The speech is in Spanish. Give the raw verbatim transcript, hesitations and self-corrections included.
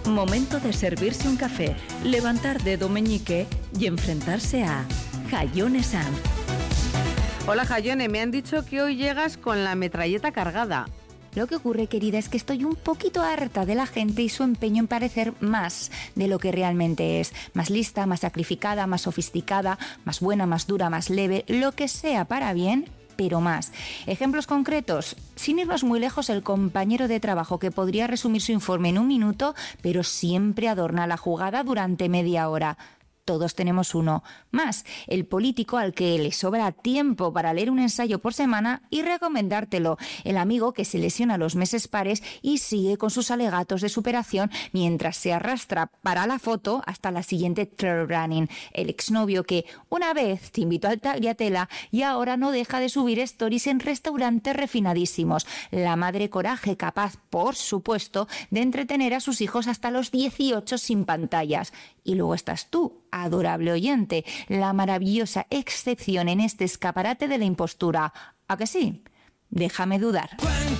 Momento de servirse un café, levantar dedo meñique y enfrentarse a Jaione Sanz. Hola Jaione, me han dicho que hoy llegas con la metralleta cargada. Lo que ocurre, querida, es que estoy un poquito harta de la gente y su empeño en parecer más de lo que realmente es. Más lista, más sacrificada, más sofisticada, más buena, más dura, más leve, lo que sea para bien, pero más. Ejemplos concretos. Sin irnos muy lejos, el compañero de trabajo que podría resumir su informe en un minuto, pero siempre adorna la jugada durante media hora. Todos tenemos uno. Más, el político al que le sobra tiempo para leer un ensayo por semana y recomendártelo. El amigo que se lesiona los meses pares y sigue con sus alegatos de superación mientras se arrastra para la foto hasta la siguiente trail running. El exnovio que una vez te invitó al tagliatela y ahora no deja de subir stories en restaurantes refinadísimos. La madre coraje capaz, por supuesto, de entretener a sus hijos hasta los dieciocho sin pantallas. Y luego estás tú, adorable oyente, la maravillosa excepción en este escaparate de la impostura. ¿A que sí? Déjame dudar.